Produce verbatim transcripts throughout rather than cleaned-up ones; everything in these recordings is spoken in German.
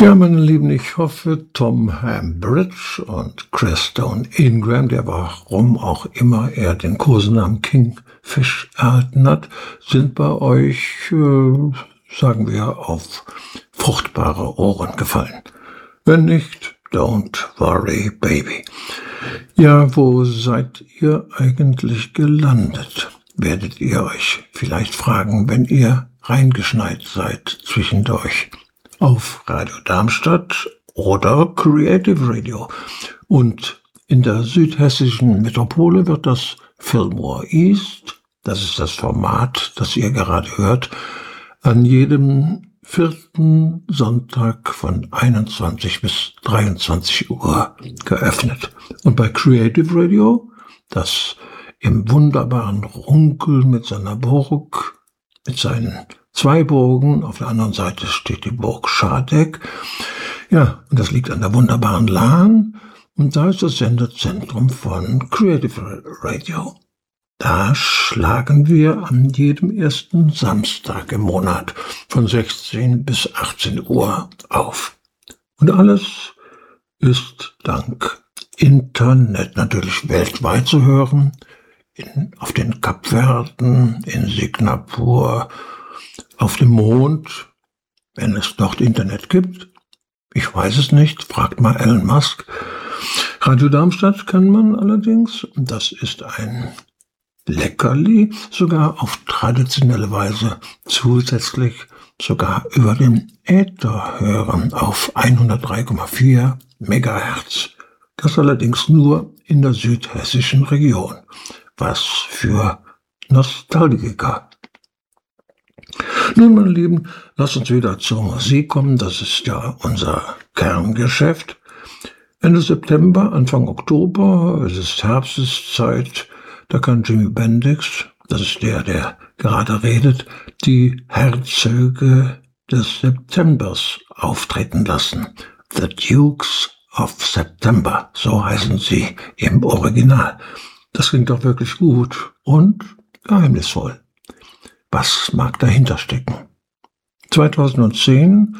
Ja, meine Lieben, ich hoffe, Tom Hambridge und Chris Stone Ingram, der warum auch immer er den Kosenamen Kingfish erhalten hat, sind bei euch, äh, sagen wir, auf fruchtbare Ohren gefallen. Wenn nicht, don't worry, baby. Ja, wo seid ihr eigentlich gelandet? Werdet ihr euch vielleicht fragen, wenn ihr reingeschneit seid zwischendurch. Auf Radio Darmstadt oder Creative Radio. Und in der südhessischen Metropole wird das Fillmore East, das ist das Format, das ihr gerade hört, an jedem vierten Sonntag von einundzwanzig bis dreiundzwanzig Uhr geöffnet. Und bei Creative Radio, das im wunderbaren Runkel mit seiner Burg, mit seinen zwei Burgen, auf der anderen Seite steht die Burg Schadegg. Ja, und das liegt an der wunderbaren Lahn. Und da ist das Sendezentrum von Creative Radio. Da schlagen wir an jedem ersten Samstag im Monat von sechzehn bis achtzehn Uhr auf. Und alles ist dank Internet natürlich weltweit zu hören. In, auf den Kapverden, in Singapur, auf dem Mond, wenn es dort Internet gibt. Ich weiß es nicht, fragt mal Elon Musk. Radio Darmstadt kann man allerdings, und das ist ein Leckerli, sogar auf traditionelle Weise zusätzlich sogar über den Äther hören auf hundertdrei Komma vier Megahertz. Das allerdings nur in der südhessischen Region. Was für Nostalgiker. Nun, meine Lieben, lasst uns wieder zur Musik kommen. Das ist ja unser Kerngeschäft. Ende September, Anfang Oktober, es ist Herbsteszeit, da kann Jimi Bendix, das ist der, der gerade redet, die Herzöge des Septembers auftreten lassen. The Dukes of September, so heißen sie im Original. Das klingt doch wirklich gut und geheimnisvoll. Was mag dahinter stecken? zweitausendzehn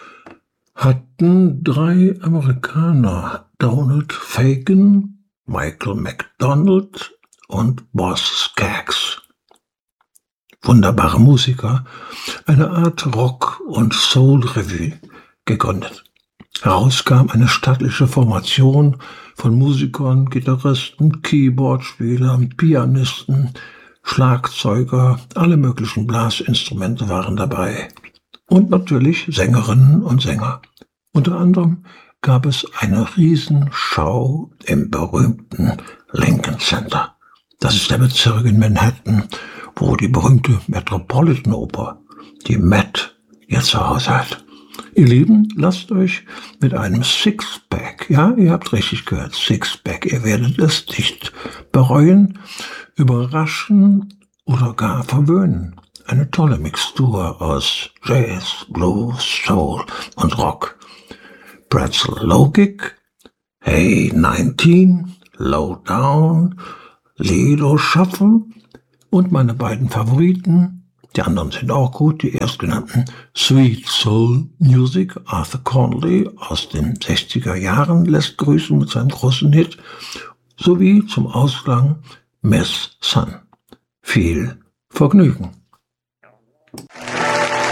hatten drei Amerikaner, Donald Fagen, Michael McDonald und Boz Scaggs, wunderbare Musiker, eine Art Rock- und Soul-Revue gegründet. Herauskam eine stattliche Formation von Musikern, Gitarristen, Keyboardspielern, Pianisten, Schlagzeuger, alle möglichen Blasinstrumente waren dabei. Und natürlich Sängerinnen und Sänger. Unter anderem gab es eine Riesenschau im berühmten Lincoln Center. Das ist der Bezirk in Manhattan, wo die berühmte Metropolitan Oper, die Met, ihr Zuhause hat. Ihr Lieben, lasst euch mit einem Sixpack, ja, ihr habt richtig gehört, Sixpack, ihr werdet es nicht bereuen, überraschen oder gar verwöhnen. Eine tolle Mixtur aus Jazz, Blues, Soul und Rock. Pretzel Logik, Hey neunzehn, Low Down, Lido Shuffle und meine beiden Favoriten. Die anderen sind auch gut, die erstgenannten Sweet Soul Music, Arthur Conley aus den sechziger Jahren lässt grüßen mit seinem großen Hit, sowie zum Ausklang Miss Sun. Viel Vergnügen.